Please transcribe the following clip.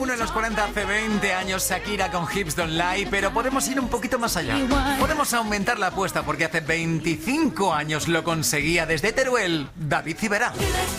1 en los 40 hace 20 años, Shakira con Hips Don't Lie, pero podemos ir un poquito más allá. Podemos aumentar la apuesta porque hace 25 años lo conseguía desde Teruel, David Civera.